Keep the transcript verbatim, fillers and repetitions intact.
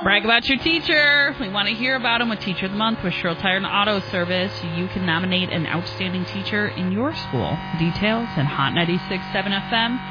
Brag about your teacher. We want to hear about them with Teacher of the Month with Sherrill Tire and Auto Service. You can nominate an outstanding teacher in your school. Details at Hot ninety-six point seven F M